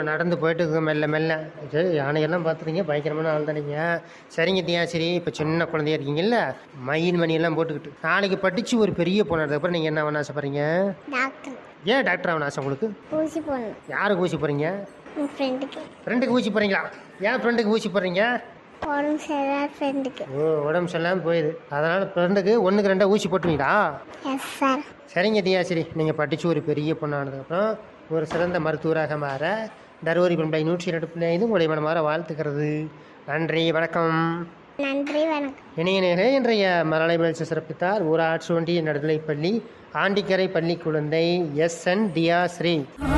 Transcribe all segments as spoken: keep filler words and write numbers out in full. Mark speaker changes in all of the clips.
Speaker 1: நடந்து போயிட்டு இருக்கு மெல்ல மெல்ல. சரி, யானையெல்லாம் பார்த்துருங்க, பயங்கரமான ஆள் தானீங்க. சரிங்க தியா, சரி இப்போ சின்ன குழந்தையா இருக்கீங்கல்ல, மயில் மணியெல்லாம் போட்டுக்கிட்டு நாளைக்கு படித்து ஒரு பெரிய பொண்ணாதுக்கப்புறம் நீங்கள் என்ன ஆகணும்னு ஆசைப்படுறீங்க?
Speaker 2: டாக்டர்.
Speaker 1: ஏன் டாக்டர் ஆகணும் ஆசை உங்களுக்கு?
Speaker 2: ஊசி போடணும்.
Speaker 1: யாருக்கு ஊசி போகிறீங்க?
Speaker 2: என் ஃப்ரெண்டுக்கு.
Speaker 1: ஃப்ரெண்டுக்கு ஊசி போகிறீங்களா? ஏன் ஃப்ரெண்டுக்கு ஊசி போடுறீங்க?
Speaker 2: உடம்பு சரியில்லாத ஃப்ரெண்டுக்கு.
Speaker 1: ஓ, உடம்பு சரியில்லாமல் போயிடுது, அதனால் ஃப்ரெண்டுக்கு ஒன்றுக்கு ரெண்டாக ஊசி போட்டுவீங்களா?
Speaker 2: Yes sir. சரிங்க
Speaker 1: தியா, சரி நீங்கள் படித்து ஒரு பெரிய பொண்ணானதுக்கப்புறம் ஒரு சிறந்த மருத்துவராக மாற தருமபுரி பண்பலை நூற்றி இரண்டு புள்ளி ஐந்து உங்களை மனமாற வாழ்த்துக்கிறது. நன்றி, வணக்கம்.
Speaker 2: நன்றி, வணக்கம்.
Speaker 1: இணைய நேரே இன்றைய மரலை மகிழ்ச்சி சிறப்பித்தார் ஊராட்சி ஒன்றிய நடுநிலைப்பள்ளி ஆண்டிக்கரை பள்ளி குழந்தை எஸ் என் தியாஸ்ரீ.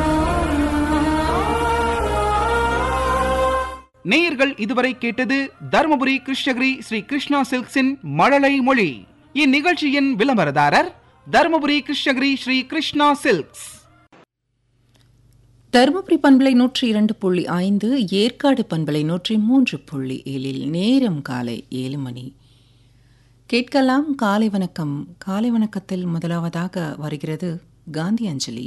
Speaker 3: நேயர்கள் இதுவரை கேட்டது தருமபுரி கிருஷ்ணகிரி ஸ்ரீ கிருஷ்ணா சில்க்ஸின் மழலை மொழி. இந்நிகழ்ச்சியின் விளம்பரதாரர் தருமபுரி கிருஷ்ணகிரி ஸ்ரீ கிருஷ்ணா சில்க்ஸ்.
Speaker 4: தருமபுரி பண்பலை நூற்றி இரண்டு புள்ளி ஐந்து, ஏற்காடு பண்பலை நூற்றி மூன்று புள்ளி ஏழில் நேரம் காலை ஏழு மணி. கேட்கலாம் காலை வணக்கம். காலை வணக்கத்தில் முதலாவதாக வருகிறது காந்தி அஞ்சலி.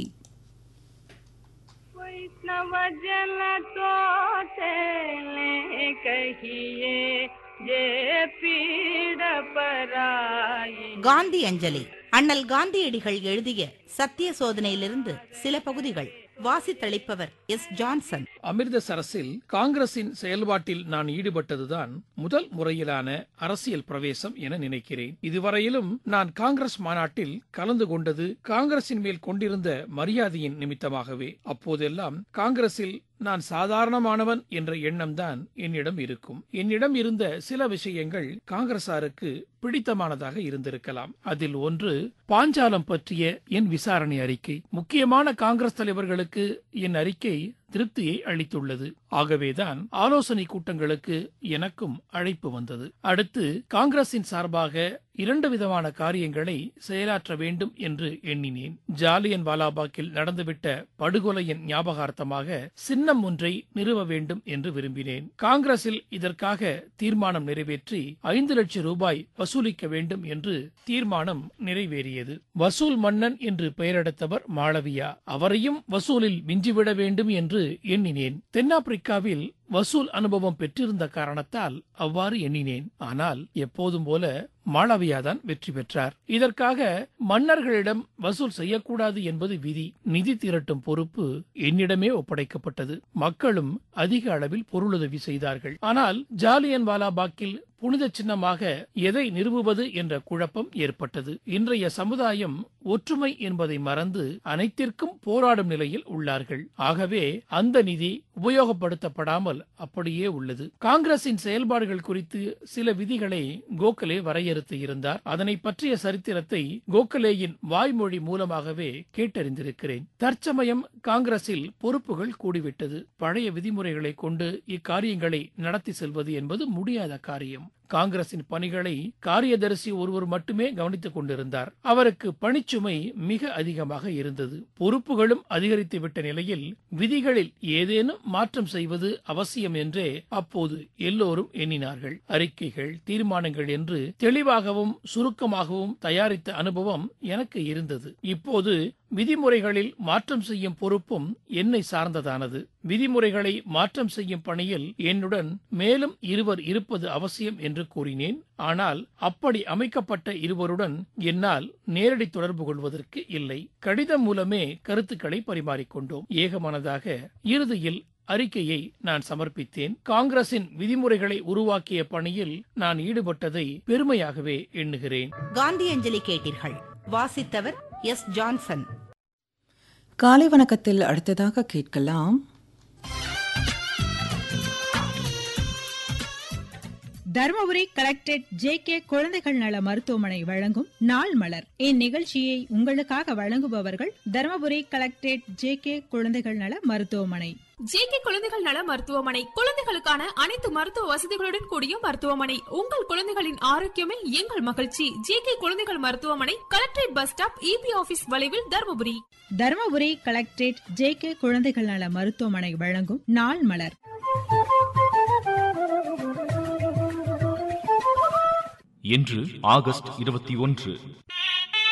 Speaker 5: காந்தி அஞ்சலி. அண்ணல் காந்தியடிகள் எழுதிய சத்திய சோதனையிலிருந்து சில பகுதிகள். வாசித்தளிப்பவர் எஸ் ஜான்சன்.
Speaker 6: அமிர்தசரஸில் காங்கிரசின் செயல்பாட்டில் நான் ஈடுபட்டதுதான் முதல் முறையிலான அரசியல் பிரவேசம் என நினைக்கிறேன். இதுவரையிலும் நான் காங்கிரஸ் மாநாட்டில் கலந்து கொண்டது காங்கிரசின் மேல் கொண்டிருந்த மரியாதையின் நிமித்தமாகவே. அப்போதெல்லாம் காங்கிரசில் நான் சாதாரணமானவன் என்ற எண்ணம்தான் என்னிடம் இருக்கும். என்னிடம் இருந்த சில விஷயங்கள் காங்கிரசாருக்கு பிடித்தமானதாக இருந்திருக்கலாம். அதில் ஒன்று பாஞ்சாலம் பற்றிய என் விசாரணை அறிக்கை. முக்கியமான காங்கிரஸ் தலைவர்களுக்கு என் அறிக்கை திருப்தியை அளித்துள்ளது. ஆகவேதான் ஆலோசனை கூட்டங்களுக்கு எனக்கும் அழைப்பு வந்தது. அடுத்து காங்கிரசின் சார்பாக இரண்டு விதமான காரியங்களை செயலாற்ற வேண்டும் என்று எண்ணினேன். ஜாலியன் வாலாபாக்கில் நடந்துவிட்ட படுகொலையின் ஞாபகார்த்தமாக சின்னம் ஒன்றை நிறுவ வேண்டும் என்று விரும்பினேன். காங்கிரசில் இதற்காக தீர்மானம் நிறைவேற்றி ஐந்து லட்சம் ரூபாய் வசூலிக்க வேண்டும் என்று தீர்மானம் நிறைவேறியது. வசூல் மன்னன் என்று பெயரெடுத்தவர் மாளவியா. அவரையும் வசூலில் மிஞ்சிவிட வேண்டும் என்று எண்ணினேன். தென்னாப்பிரிக்காவில் வசூல் அனுபவம் பெற்றிருந்த காரணத்தால் அவ்வாறு எண்ணினேன். ஆனால் எப்போதும் போல மாளவியாதான் வெற்றி பெற்றார். இதற்காக மன்னர்களிடம் வசூல் செய்யக்கூடாது என்பது விதி. நிதி திரட்டும் பொறுப்பு என்னிடமே ஒப்படைக்கப்பட்டது. மக்களும் அதிக அளவில் பொருளுதவி செய்தார்கள். ஆனால் ஜாலியன் வாலாபாக்கில் புனித சின்னமாக எதை நிறுவுவது என்ற குழப்பம் ஏற்பட்டது. இன்றைய சமுதாயம் ஒற்றுமை என்பதை மறந்து அனைத்திற்கும் போராடும் நிலையில் உள்ளார்கள். ஆகவே அந்த நிதி உபயோகப்படுத்தப்படாமல் அப்படியே உள்ளது. காங்கிரசின் செயல்பாடுகள் குறித்து சில விதிகளை கோகலே வரையறுத்து இருந்தார். அதனை பற்றிய சரித்திரத்தை கோகலேயின் வாய்மொழி மூலமாகவே கேட்டறிந்திருக்கிறேன். தற்சமயம் காங்கிரசில் பொறுப்புகள் கூடிவிட்டது. பழைய விதிமுறைகளை கொண்டு இக்காரியங்களை நடத்தி செல்வது என்பது முடியாத காரியம். காங்கிரசின் பணிகளை காரியதரிசி ஒருவர் மட்டுமே கவனித்துக் கொண்டிருந்தார். அவருக்கு பணிச்சுமை மிக அதிகமாக இருந்தது. பொறுப்புகளும் அதிகரித்து விட்ட நிலையில் விதிகளில் ஏதேனும் மாற்றம் செய்வது அவசியம் என்றே அப்போது எல்லோரும் எண்ணினார்கள். அறிக்கைகள், தீர்மானங்கள் என்று தெளிவாகவும் சுருக்கமாகவும் தயாரித்த அனுபவம் எனக்கு இருந்தது. இப்போது விதிமுறைகளில் மாற்றம் செய்யும் பொறுப்பும் என்னை சார்ந்ததானது. விதிமுறைகளை மாற்றம் செய்யும் பணியில் என்னுடன் மேலும் இருவர் இருப்பது அவசியம் என்று கூறினேன். ஆனால் அப்படி அமைக்கப்பட்ட இருவருடன் என்னால் நேரடி தொடர்பு கொள்வதற்கு இல்லை. கடிதம் மூலமே கருத்துக்களை பரிமாறிக்கொண்டோம். ஏகமனதாக இறுதியில் அறிக்கையை நான் சமர்ப்பித்தேன். காங்கிரசின் விதிமுறைகளை உருவாக்கிய பணியில் நான் ஈடுபட்டதை பெருமையாகவே எண்ணுகிறேன்.
Speaker 5: காந்தி அஞ்சலி கேட்டீர்கள். வாசித்தவர் எஸ் ஜான்சன்.
Speaker 4: காலை வணக்கத்தில் அடுத்ததாக கேட்கலாம்
Speaker 7: தருமபுரி கலெக்டரேட் ஜே கே குழந்தைகள் நல மருத்துவமனை வழங்கும் நாள் மலர். இந்நிகழ்ச்சியை உங்களுக்காக வழங்குபவர்கள் தருமபுரி கலெக்டரேட் ஜே கே குழந்தைகள் நல மருத்துவமனை.
Speaker 8: ஜே கே குழந்தைகள் நல மருத்துவமனை குழந்தைகளுக்கான அனைத்து மருத்துவ வசதிகளுடன் கூடிய மருத்துவமனை. உங்கள் குழந்தைகளின் ஆரோக்கியமே எங்கள் மகிழ்ச்சி. ஜே கே குழந்தைகள் மருத்துவமனை, collectorate bus stop, EB office வளைவில், Dharmapuri.
Speaker 7: Dharmapuri collectorate J K குழந்தைகள் நல மருத்துவமனை வழங்கும் நாள் மலர்.
Speaker 9: இன்று ஆகஸ்ட் இருபத்தி ஒன்று.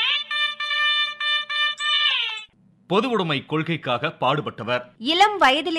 Speaker 9: பொதுவுடைமை கொள்கைக்காக பாடுபட்டவர்.
Speaker 10: இளம் வயதிலே